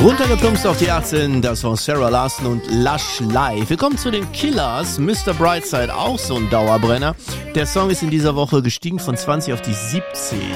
Runtergeplumpst auf die 18, das war Sarah Larson und Lush Live. Wir kommen zu den Killers, Mr. Brightside, auch so ein Dauerbrenner. Der Song ist in dieser Woche gestiegen von 20 auf die 17.